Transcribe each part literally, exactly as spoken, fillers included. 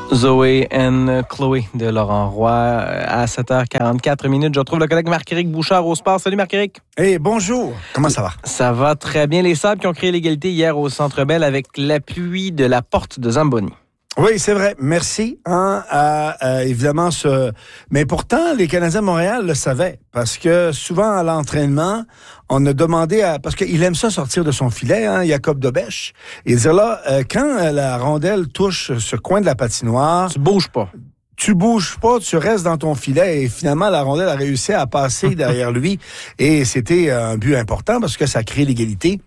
Zoé and Chloé de Laurent Roy à sept heures quarante-quatre minutes. Je retrouve le collègue Marc-Éric Bouchard au sport. Salut Marc-Éric. Hey, bonjour. Comment ça va? Ça va très bien. Les Sabres qui ont créé l'égalité hier au Centre Bell avec l'appui de la porte de Zamboni. Oui, c'est vrai. Merci. Hein, à, à, évidemment, ce... Mais pourtant, les Canadiens de Montréal le savaient. Parce que souvent, à l'entraînement, on a demandé à... Parce qu'il aime ça sortir de son filet, hein, Jacob Dobèche. Il disait là, euh, quand la rondelle touche ce coin de la patinoire... Tu bouges pas. Tu bouges pas, tu restes dans ton filet. Et finalement, la rondelle a réussi à passer derrière lui. Et c'était un but important parce que ça crée l'égalité.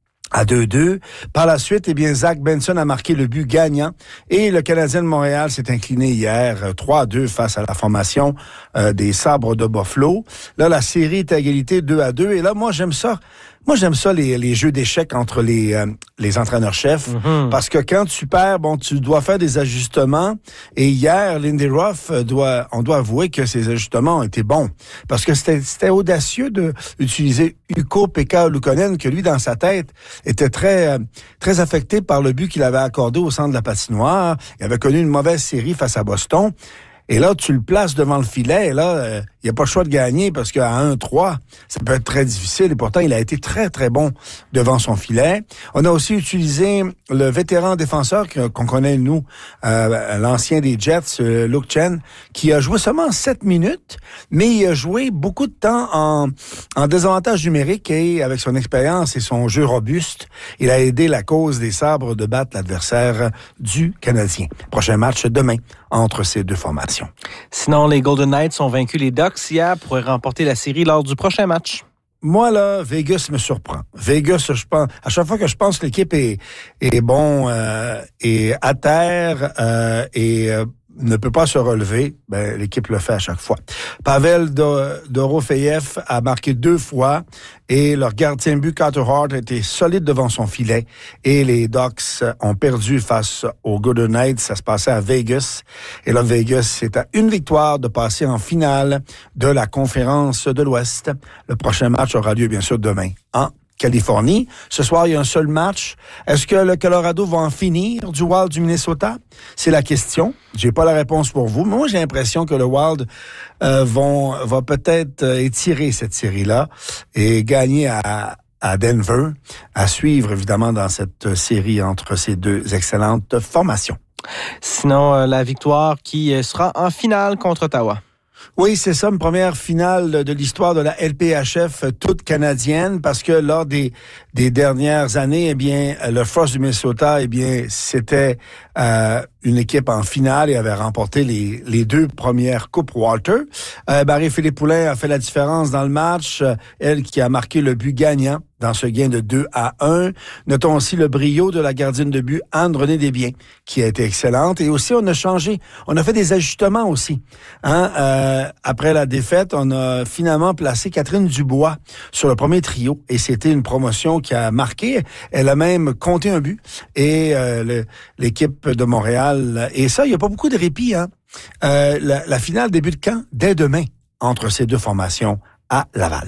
À deux deux. Par la suite, eh bien, Zach Benson a marqué le but gagnant et le Canadien de Montréal s'est incliné hier trois à deux face à la formation euh, des Sabres de Buffalo. Là, la série est à égalité deux à deux et là, moi, j'aime ça. Moi, j'aime ça, les, les jeux d'échecs entre les, euh, les entraîneurs-chefs, mm-hmm. parce que quand tu perds, bon, tu dois faire des ajustements. Et hier, Lindy Ruff doit, on doit avouer que ces ajustements ont été bons. Parce que c'était, c'était audacieux de utiliser Ukko-Pekka Luukkonen, que lui, dans sa tête, était très, euh, très affecté par le but qu'il avait accordé au centre de la patinoire. Il avait connu une mauvaise série face à Boston. Et là, tu le places devant le filet, et là, il euh, n'y a pas le choix de gagner parce qu'à un trois, ça peut être très difficile. Et pourtant, il a été très, très bon devant son filet. On a aussi utilisé le vétéran défenseur qu'on connaît, nous, euh, l'ancien des Jets, euh, Luke Chen, qui a joué seulement sept minutes, mais il a joué beaucoup de temps en, en désavantage numérique et avec son expérience et son jeu robuste, il a aidé la cause des Sabres de battre l'adversaire du Canadien. Prochain match demain entre ces deux formations. Sinon, les Golden Knights ont vaincu les Ducks hier pour remporter la série lors du prochain match. Moi, là, Vegas me surprend. Vegas, je pense, à chaque fois que je pense que l'équipe est, est bon, euh, est à terre, euh, et euh, ne peut pas se relever, ben, l'équipe le fait à chaque fois. Pavel Dorofeyev a marqué deux fois et leur gardien de but, Carter Hart, a été solide devant son filet et les Ducks ont perdu face aux Golden Knights. Ça se passait à Vegas et là, Vegas, c'est à une victoire de passer en finale de la conférence de l'Ouest. Le prochain match aura lieu, bien sûr, demain en Californie. Ce soir, il y a un seul match. Est-ce que le Colorado va en finir du Wild du Minnesota? C'est la question. J'ai pas la réponse pour vous. Moi, j'ai l'impression que le Wild euh, vont, va peut-être euh, étirer cette série-là et gagner à, à Denver, à suivre évidemment dans cette série entre ces deux excellentes formations. Sinon, euh, la victoire qui sera en finale contre Ottawa. Oui, c'est ça, une première finale de l'histoire de la L P H F toute canadienne, parce que lors des des dernières années, eh bien, le Frost du Minnesota, eh bien, c'était euh, une équipe en finale et avait remporté les les deux premières coupes Walter. Euh, Marie-Philippe Poulin a fait la différence dans le match, elle qui a marqué le but gagnant dans ce gain de deux à un. Notons aussi le brio de la gardienne de but, Anne-Renée Desbiens, qui a été excellente. Et aussi, on a changé, on a fait des ajustements aussi. Hein? Euh, après la défaite, on a finalement placé Catherine Dubois sur le premier trio. Et c'était une promotion qui a marqué. Elle a même compté un but. Et euh, le, l'équipe de Montréal... Et ça, il n'y a pas beaucoup de répit. Hein? Euh, la, la finale débute quand? Dès demain, entre ces deux formations à Laval.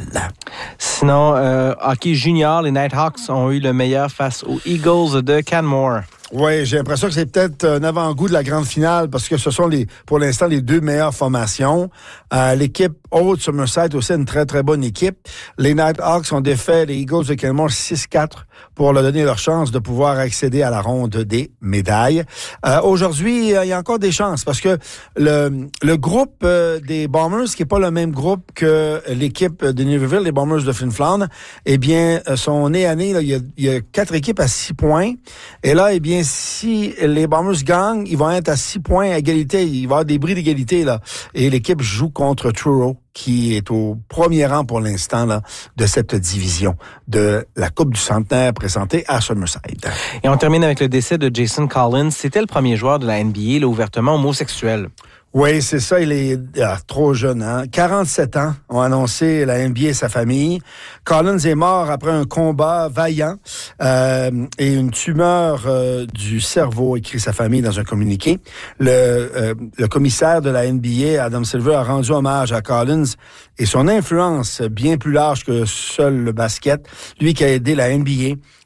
Sinon, euh, hockey junior, les Nighthawks ont eu le meilleur face aux Eagles de Canmore. Oui, j'ai l'impression que c'est peut-être un avant-goût de la grande finale parce que ce sont les, pour l'instant les deux meilleures formations. Euh, l'équipe Haute Somerset aussi une très très bonne équipe. Les Nighthawks ont défait les Eagles de Canmore six quatre pour leur donner leur chance de pouvoir accéder à la ronde des médailles. Euh, aujourd'hui, il y a encore des chances parce que le, le groupe euh, des Bombers, qui n'est pas le même groupe que l'équipe de Niverville, les Bombers de Flin Flon, eh bien, sont nés à nez. Là, il y a, il y a quatre équipes à six points. Et là, eh bien, si les Bombers gagnent, ils vont être à six points à égalité. Il va y avoir des bris d'égalité, là. Et l'équipe joue contre Truro, qui est au premier rang pour l'instant là de cette division de la Coupe du Centenaire présentée à Somerset. Et on termine avec le décès de Jason Collins. C'était le premier joueur de la N B A, là, ouvertement homosexuel. Oui, c'est ça, il est ah, trop jeune. Hein? quarante-sept ans, ont annoncé la N B A et sa famille. Collins est mort après un combat vaillant euh, et une tumeur euh, du cerveau, écrit sa famille dans un communiqué. Le, euh, le commissaire de la N B A, Adam Silver, a rendu hommage à Collins et son influence bien plus large que seul le basket. Lui qui a aidé la N B A,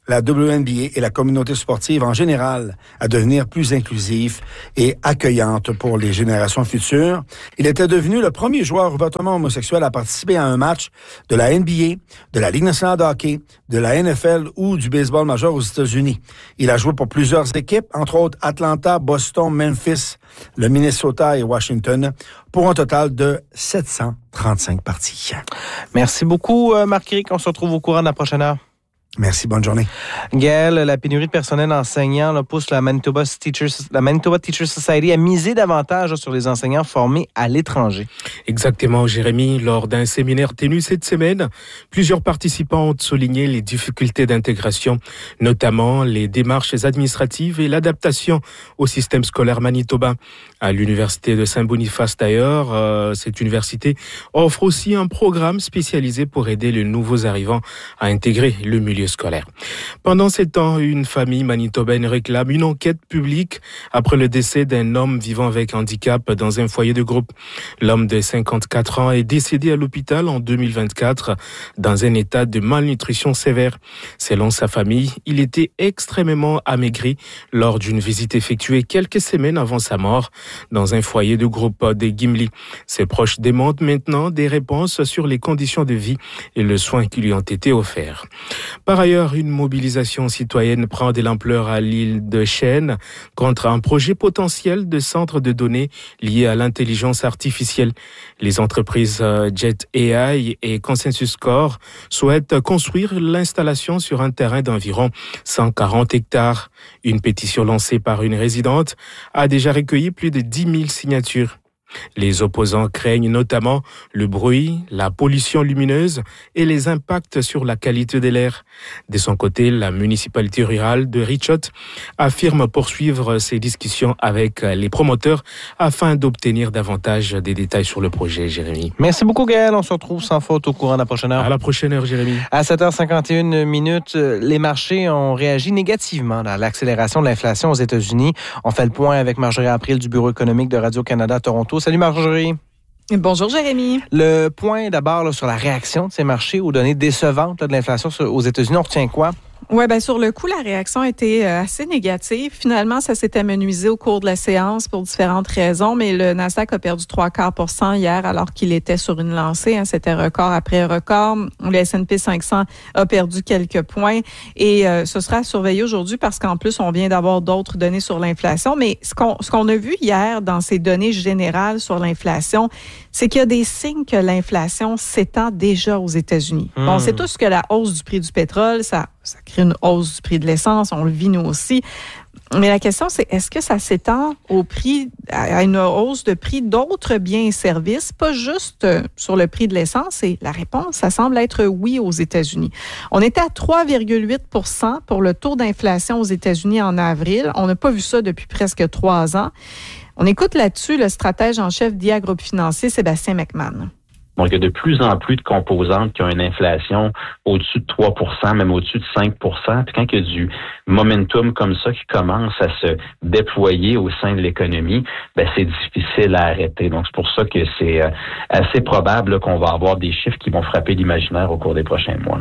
la W N B A et la communauté sportive en général à devenir plus inclusive et accueillante pour les générations futures. Il était devenu le premier joueur ouvertement homosexuel à participer à un match de la N B A, de la Ligue nationale de hockey, de la N F L ou du baseball majeur aux États-Unis. Il a joué pour plusieurs équipes, entre autres Atlanta, Boston, Memphis, le Minnesota et Washington, pour un total de sept cent trente-cinq parties. Merci beaucoup, Marc-Éric. On se retrouve au courant de la prochaine heure. Merci, bonne journée. Gaël, la pénurie de personnel enseignant là, pousse la Manitoba Teachers, la Manitoba Teachers Society à miser davantage là, sur les enseignants formés à l'étranger. Exactement, Jérémy. Lors d'un séminaire tenu cette semaine, plusieurs participants ont souligné les difficultés d'intégration, notamment les démarches administratives et l'adaptation au système scolaire manitobain. À l'Université de Saint-Boniface d'ailleurs, euh, cette université offre aussi un programme spécialisé pour aider les nouveaux arrivants à intégrer le milieu scolaire. Pendant ces temps, une famille manitobaine réclame une enquête publique après le décès d'un homme vivant avec handicap dans un foyer de groupe. L'homme de cinquante-quatre ans est décédé à l'hôpital en deux mille vingt-quatre dans un état de malnutrition sévère. Selon sa famille, il était extrêmement amaigri lors d'une visite effectuée quelques semaines avant sa mort dans un foyer de groupe des Gimli. Ses proches demandent maintenant des réponses sur les conditions de vie et le soin qui lui ont été offerts. Par ailleurs, une mobilisation citoyenne prend de l'ampleur à l'île de Chêne contre un projet potentiel de centre de données lié à l'intelligence artificielle. Les entreprises Jet A I et Consensus Core souhaitent construire l'installation sur un terrain d'environ cent quarante hectares. Une pétition lancée par une résidente a déjà recueilli plus de dix mille signatures. Les opposants craignent notamment le bruit, la pollution lumineuse et les impacts sur la qualité de l'air. De son côté, la municipalité rurale de Richot affirme poursuivre ses discussions avec les promoteurs afin d'obtenir davantage des détails sur le projet, Jérémy. Merci beaucoup, Gaël. On se retrouve sans faute au courant de la prochaine heure. À la prochaine heure, Jérémy. À sept heures cinquante et une minutes, les marchés ont réagi négativement à l'accélération de l'inflation aux États-Unis. On fait le point avec Marjorie April du Bureau économique de Radio-Canada Toronto. Salut Marjorie. Bonjour Jérémy. Le point d'abord là, sur la réaction de ces marchés aux données décevantes là, de l'inflation aux États-Unis, on retient quoi? Oui, bien sur le coup, la réaction a été assez négative. Finalement, ça s'est amenuisé au cours de la séance pour différentes raisons, mais le Nasdaq a perdu trois quarts pour cent hier alors qu'il était sur une lancée. Hein, c'était record après record. Le S and P cinq cents a perdu quelques points et euh, ce sera à surveiller aujourd'hui parce qu'en plus, on vient d'avoir d'autres données sur l'inflation. Mais ce qu'on, ce qu'on a vu hier dans ces données générales sur l'inflation, c'est qu'il y a des signes que l'inflation s'étend déjà aux États-Unis. Mmh. Bon, on sait tous que la hausse du prix du pétrole, ça, ça crée une hausse du prix de l'essence, on le vit nous aussi. Mais la question, c'est est-ce que ça s'étend au prix, à une hausse de prix d'autres biens et services, pas juste sur le prix de l'essence? Et la réponse, ça semble être oui aux États-Unis. On était à trois virgule huit pour cent pour le taux d'inflation aux États-Unis en avril. On n'a pas vu ça depuis presque trois ans. On écoute là-dessus le stratège en chef d'I A Groupe Financier, Sébastien McMahon. Donc, il y a de plus en plus de composantes qui ont une inflation au-dessus de trois pour cent, même au-dessus de cinq pour cent. Puis quand il y a du momentum comme ça qui commence à se déployer au sein de l'économie, ben c'est difficile à arrêter. Donc, c'est pour ça que c'est assez probable là, qu'on va avoir des chiffres qui vont frapper l'imaginaire au cours des prochains mois.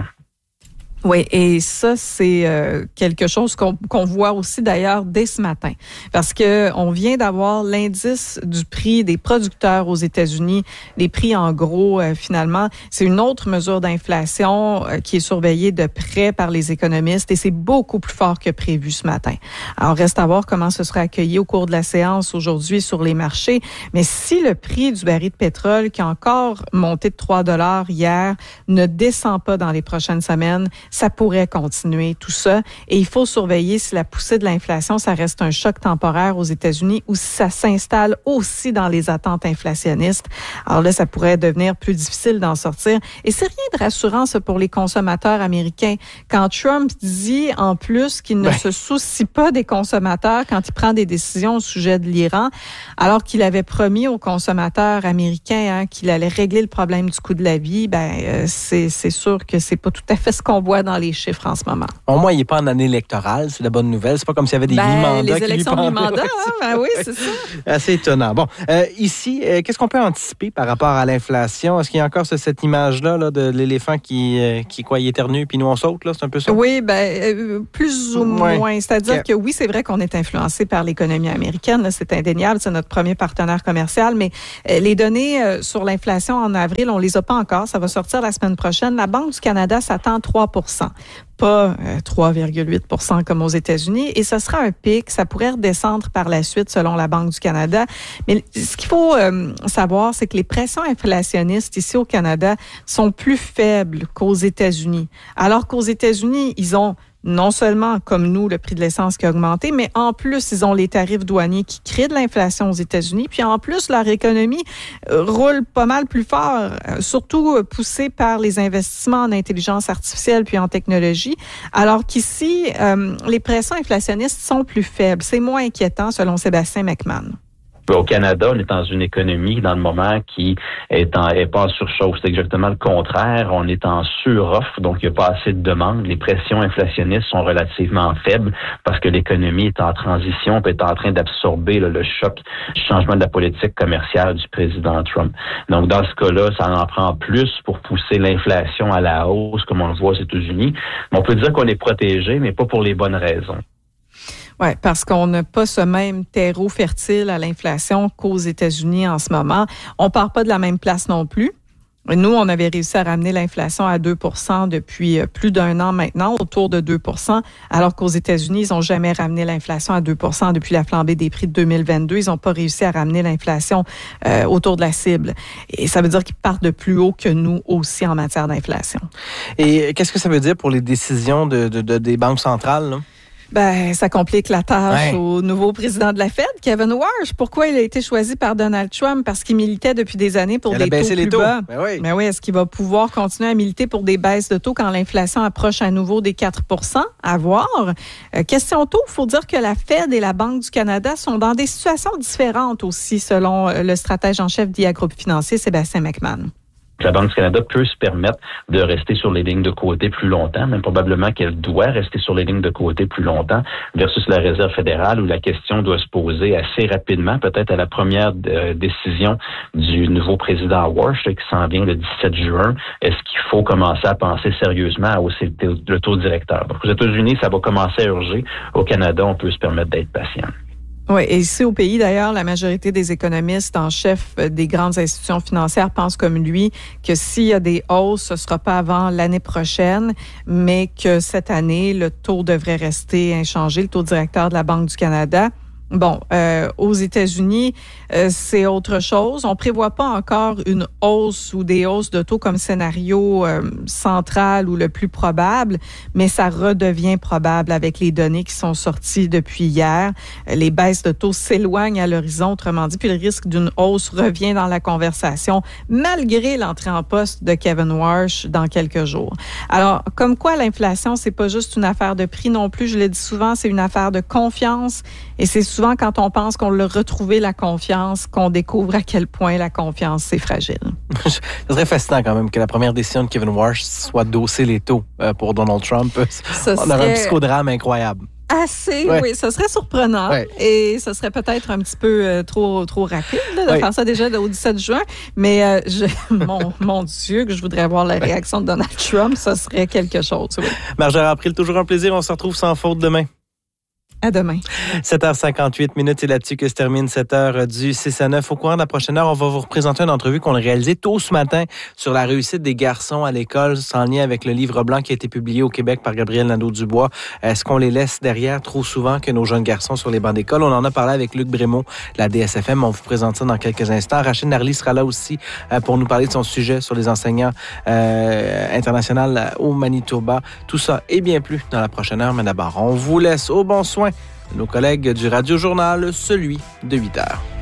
Oui, et ça, c'est euh, quelque chose qu'on, qu'on voit aussi d'ailleurs dès ce matin. Parce que on vient d'avoir l'indice du prix des producteurs aux États-Unis, les prix en gros, euh, finalement. C'est une autre mesure d'inflation euh, qui est surveillée de près par les économistes et c'est beaucoup plus fort que prévu ce matin. Alors, reste à voir comment ce sera accueilli au cours de la séance aujourd'hui sur les marchés. Mais si le prix du baril de pétrole, qui a encore monté de trois dollars hier, ne descend pas dans les prochaines semaines, ça pourrait continuer tout ça. Et il faut surveiller si la poussée de l'inflation, ça reste un choc temporaire aux États-Unis ou si ça s'installe aussi dans les attentes inflationnistes. Alors là, ça pourrait devenir plus difficile d'en sortir. Et c'est rien de rassurant, ça, pour les consommateurs américains. Quand Trump dit, en plus, qu'il ne ouais. se soucie pas des consommateurs quand il prend des décisions au sujet de l'Iran, alors qu'il avait promis aux consommateurs américains hein, qu'il allait régler le problème du coût de la vie, ben euh, c'est, c'est sûr que c'est pas tout à fait ce qu'on voit voit dans les chiffres en ce moment. Au moins, il n'est pas en année électorale, c'est la bonne nouvelle. C'est pas comme s'il y avait des ben, mi-mandats les élections qui lui mi-mandat, hein? Ben oui, c'est ça. Assez étonnant. Bon, euh, ici, euh, qu'est-ce qu'on peut anticiper par rapport à l'inflation? Est-ce qu'il y a encore ce, cette image-là là, de l'éléphant qui, euh, qui quoi, il éternue puis nous on saute, là? C'est un peu ça? Oui, ben, euh, plus ou ouais. moins. C'est-à-dire okay. que oui, c'est vrai qu'on est influencé par l'économie américaine, là, c'est indéniable, c'est notre premier partenaire commercial, mais euh, les données euh, sur l'inflation en avril, on les a pas encore. Ça va sortir la semaine prochaine. La Banque du Canada s'attend à trois pour cent. Pas euh, trois virgule huit pour cent comme aux États-Unis. Et ce sera un pic. Ça pourrait redescendre par la suite selon la Banque du Canada. Mais ce qu'il faut euh, savoir, c'est que les pressions inflationnistes ici au Canada sont plus faibles qu'aux États-Unis. Alors qu'aux États-Unis, ils ont non seulement, comme nous, le prix de l'essence qui a augmenté, mais en plus, ils ont les tarifs douaniers qui créent de l'inflation aux États-Unis. Puis en plus, leur économie euh, roule pas mal plus fort, euh, surtout euh, poussée par les investissements en intelligence artificielle puis en technologie. Alors qu'ici, euh, les pressions inflationnistes sont plus faibles. C'est moins inquiétant, selon Sébastien McMahon. Au Canada, on est dans une économie, dans le moment, qui est, en, est pas en surchauffe. C'est exactement le contraire. On est en sur-offre, donc il n'y a pas assez de demande. Les pressions inflationnistes sont relativement faibles parce que l'économie est en transition, peut être en train d'absorber là, le choc du changement de la politique commerciale du président Trump. Donc, dans ce cas-là, ça en prend plus pour pousser l'inflation à la hausse, comme on le voit aux États-Unis. Mais on peut dire qu'on est protégé, mais pas pour les bonnes raisons. Oui, parce qu'on n'a pas ce même terreau fertile à l'inflation qu'aux États-Unis en ce moment. On ne part pas de la même place non plus. Nous, on avait réussi à ramener l'inflation à deux pour cent depuis plus d'un an maintenant, autour de deux pour cent, alors qu'aux États-Unis, ils n'ont jamais ramené l'inflation à deux pour cent depuis la flambée des prix de deux mille vingt-deux. Ils n'ont pas réussi à ramener l'inflation euh, autour de la cible. Et ça veut dire qu'ils partent de plus haut que nous aussi en matière d'inflation. Et qu'est-ce que ça veut dire pour les décisions de, de, de, des banques centrales, là? Ben, ça complique la tâche ouais. au nouveau président de la Fed, Kevin Warsh. Pourquoi il a été choisi par Donald Trump? Parce qu'il militait depuis des années pour des taux plus les taux. bas. Ben oui. Mais oui, est-ce qu'il va pouvoir continuer à militer pour des baisses de taux quand l'inflation approche à nouveau des quatre pour cent? À voir. Euh, question taux, il faut dire que la Fed et la Banque du Canada sont dans des situations différentes aussi, selon le stratège en chef d'I A Groupe Financier, Sébastien McMahon. La Banque du Canada peut se permettre de rester sur les lignes de côté plus longtemps, même probablement qu'elle doit rester sur les lignes de côté plus longtemps, versus la Réserve fédérale où la question doit se poser assez rapidement, peut-être à la première euh, décision du nouveau président Warsh qui s'en vient le dix-sept juin. Est-ce qu'il faut commencer à penser sérieusement à hausser le taux directeur? Donc, aux États-Unis, ça va commencer à urger. Au Canada, on peut se permettre d'être patient. Oui, et ici au pays, d'ailleurs, la majorité des économistes en chef des grandes institutions financières pensent comme lui que s'il y a des hausses, ce ne sera pas avant l'année prochaine, mais que cette année, le taux devrait rester inchangé, le taux directeur de la Banque du Canada. Bon, euh, aux États-Unis, euh, c'est autre chose. On prévoit pas encore une hausse ou des hausses de taux comme scénario euh, central ou le plus probable, mais ça redevient probable avec les données qui sont sorties depuis hier. Les baisses de taux s'éloignent à l'horizon, autrement dit, puis le risque d'une hausse revient dans la conversation, malgré l'entrée en poste de Kevin Warsh dans quelques jours. Alors, comme quoi l'inflation, c'est pas juste une affaire de prix non plus, je le dis souvent, c'est une affaire de confiance, et c'est souvent quand on pense qu'on l'a retrouvé la confiance, qu'on découvre à quel point la confiance, c'est fragile. Ce serait fascinant quand même que la première décision de Kevin Warsh soit d'hausser les taux euh, pour Donald Trump. Ce on serait... aurait un psychodrame incroyable. Assez, ouais. oui, ce serait surprenant ouais. et ce serait peut-être un petit peu euh, trop trop rapide là, de ouais. faire ça déjà au dix-sept juin, mais euh, je, mon, mon Dieu, que je voudrais voir la réaction de Donald Trump, ça serait quelque chose. Oui. Marjorie April, toujours un plaisir, on se retrouve sans faute demain. À demain. sept heures cinquante-huit minutes, c'est là-dessus que se termine cette heure du six à neuf. Au courant de la prochaine heure, on va vous représenter une entrevue qu'on a réalisée tôt ce matin sur la réussite des garçons à l'école, en lien avec le livre blanc qui a été publié au Québec par Gabriel Nadeau-Dubois. Est-ce qu'on les laisse derrière trop souvent que nos jeunes garçons sur les bancs d'école? On en a parlé avec Luc Brémaud de la D S F M. On vous présente ça dans quelques instants. Rachel Narly sera là aussi pour nous parler de son sujet sur les enseignants euh, internationaux au Manitoba. Tout ça et bien plus dans la prochaine heure. Mais d'abord, on vous laisse au bon soin de nos collègues du Radio Journal, celui de huit heures.